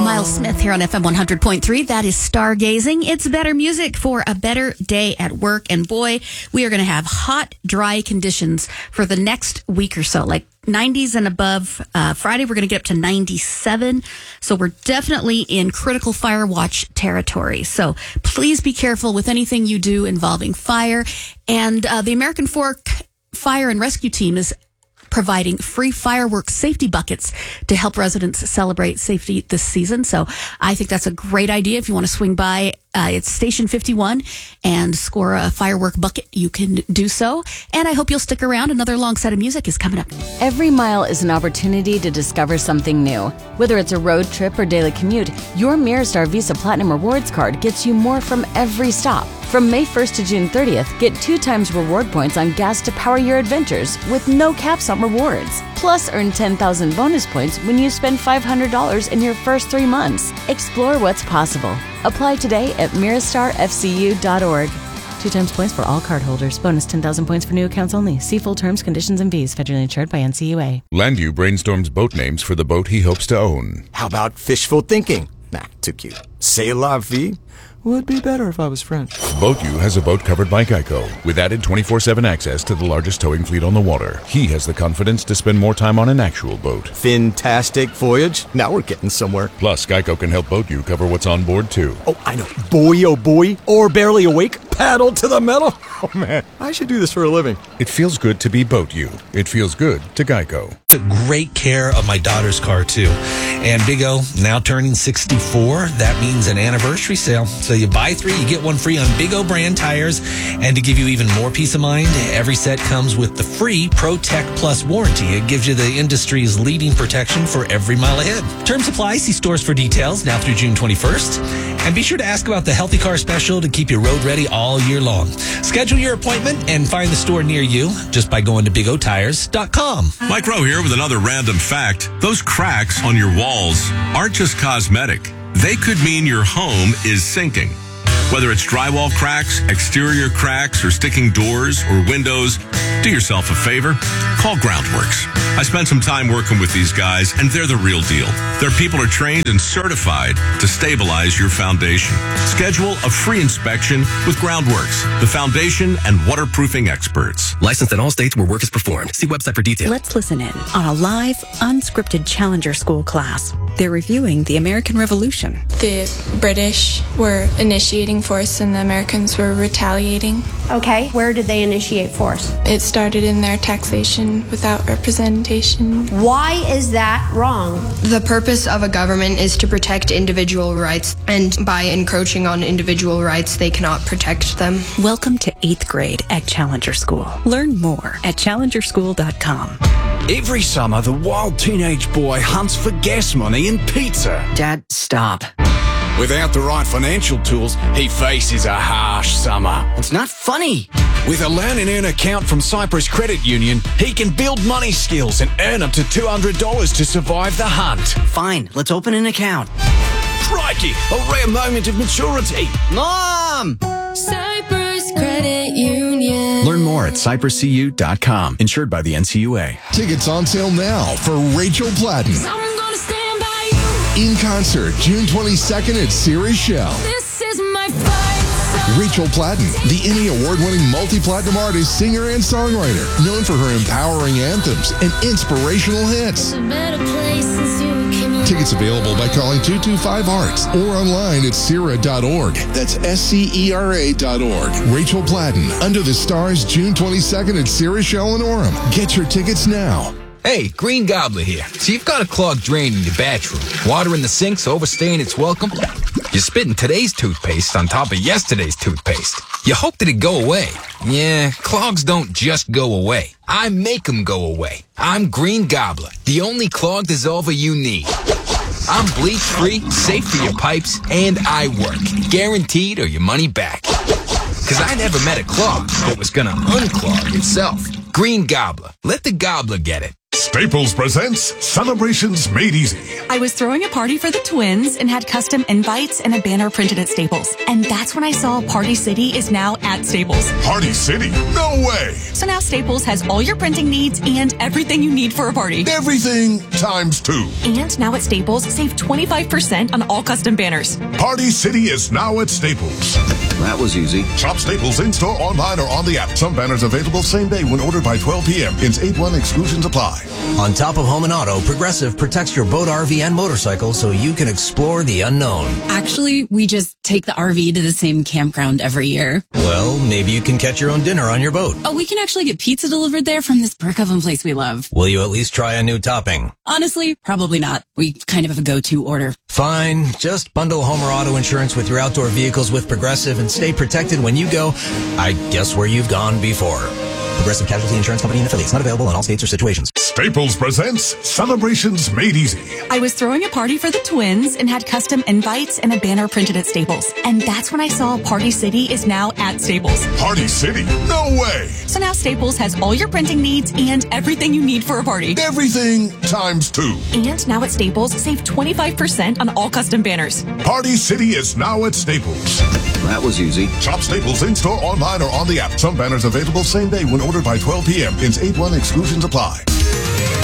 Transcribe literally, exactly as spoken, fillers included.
Miles Smith here on F M one hundred point three. That is Stargazing. It's better music for a better day at work. And boy, we are going to have hot, dry conditions for the next week or so, like nineties and above. Uh, Friday, we're going to get up to ninety-seven. So we're definitely in critical fire watch territory. So please be careful with anything you do involving fire. And uh, the American Fork Fire and Rescue Team is providing free fireworks safety buckets to help residents celebrate safety this season. So I think that's a great idea. If you want to swing by, uh, it's Station fifty-one and score a firework bucket, you can do so. And I hope you'll stick around. Another long set of music is coming up. Every mile is an opportunity to discover something new. Whether it's a road trip or daily commute, your Mirastar Visa Platinum Rewards card gets you more from every stop. From May first to June thirtieth, get two times reward points on gas to power your adventures with no caps on rewards. Plus, earn ten thousand bonus points when you spend five hundred dollars in your first three months. Explore what's possible. Apply today at mirastar f c u dot org. Two times points for all cardholders. Bonus ten thousand points for new accounts only. See full terms, conditions, and fees. Federally insured by N C U A. Landu brainstorms boat names for the boat he hopes to own. How about fishful thinking? Nah, too cute. C'est la vie? Would be better if I was French. BoatU has a boat covered by Geico with added twenty-four seven access to the largest towing fleet on the water. He has the confidence to spend more time on an actual boat. Fantastic voyage. Now we're getting somewhere. Plus, Geico can help BoatU cover what's on board, too. Oh, I know. Boy, oh boy. Or barely awake. Paddle to the metal. Oh, man. I should do this for a living. It feels good to be BoatU. It feels good to Geico. Took great care of my daughter's car, too. And Big O, now turning sixty-four. That means an anniversary sale. So you buy three, you get one free on Big O brand tires. And to give you even more peace of mind, every set comes with the free ProTech Plus warranty. It gives you the industry's leading protection for every mile ahead. Terms apply. See stores for details now through June twenty-first. And be sure to ask about the Healthy Car Special to keep you road ready all year long. Schedule your appointment and find the store near you just by going to big o tires dot com. Mike Rowe here with another random fact. Those cracks on your walls aren't just cosmetic. They could mean your home is sinking. Whether it's drywall cracks, exterior cracks, or sticking doors or windows, do yourself a favor. Call Groundworks. I spent some time working with these guys, and they're the real deal. Their people are trained and certified to stabilize your foundation. Schedule a free inspection with Groundworks, the foundation and waterproofing experts. Licensed in all states where work is performed. See website for details. Let's listen in on a live, unscripted Challenger School class. They're reviewing the American Revolution. The British were initiating force and the Americans were retaliating. Okay, where did they initiate force? It started in their taxation without representation. Why is that wrong? The purpose of a government is to protect individual rights, and by encroaching on individual rights, they cannot protect them. Welcome to eighth grade at Challenger School. Learn more at challenger school dot com. Every summer, the wild teenage boy hunts for gas money and pizza. Dad, stop. Without the right financial tools, he faces a harsh summer. It's not funny. With a Learn and Earn account from Cyprus Credit Union, he can build money skills and earn up to two hundred dollars to survive the hunt. Fine, let's open an account. Crikey, a rare moment of maturity. Mom! Cyprus Credit Union. Learn more at cyprus c u dot com. Insured by the N C U A. Tickets on sale now for Rachel Platten. I'm gonna stand by you. In concert, June twenty-second at Sirius Shell. This is my fight song. Rachel Platten, the Emmy Award-winning multi-platinum artist, singer, and songwriter, known for her empowering anthems and inspirational hits. It's a better place since you came along. Tickets available by calling two two five arts or online at sera dot org. That's S C E R A dot org. Rachel Platten, Under the Stars, June twenty-second at Sirius Shell in Orem. Get your tickets now. Hey, Green Gobbler here. So you've got a clogged drain in your bathroom. Water in the sink's overstaying its welcome. You're spitting today's toothpaste on top of yesterday's toothpaste. You hope that it go away. Yeah, clogs don't just go away. I make them go away. I'm Green Gobbler, the only clog dissolver you need. I'm bleach-free, safe for your pipes, and I work. Guaranteed or your money back. Because I never met a clog that was going to unclog itself. Green Gobbler. Let the gobbler get it. Staples presents Celebrations Made Easy. I was throwing a party for the twins and had custom invites and a banner printed at Staples. And that's when I saw Party City is now at Staples. Party City? No way! So now Staples has all your printing needs and everything you need for a party. Everything times two. And now at Staples, save twenty-five percent on all custom banners. Party City is now at Staples. That was easy. Shop Staples in-store, online, or on the app. Some banners available same day when ordered by twelve p.m. Ins eight one exclusions apply. On top of home and auto, Progressive protects your boat, R V, and motorcycle so you can explore the unknown. Actually, we just take the R V to the same campground every year. Well, maybe you can catch your own dinner on your boat. Oh, we can actually get pizza delivered there from this brick oven place we love. Will you at least try a new topping? Honestly, probably not. We kind of have a go-to order. Fine. Just bundle home or auto insurance with your outdoor vehicles with Progressive and stay protected when you go, I guess, where you've gone before. Progressive Casualty Insurance Company and affiliates. Not available in all states or situations. Staples presents Celebrations Made Easy. I was throwing a party for the twins and had custom invites and a banner printed at Staples. And that's when I saw Party City is now at Staples. Party City? No way! So now Staples has all your printing needs and everything you need for a party. Everything times two. And now at Staples, save twenty-five percent on all custom banners. Party City is now at Staples. That was easy. Shop Staples in-store, online, or on the app. Some banners available same day when ordered by twelve p.m. Ins eight one exclusions apply.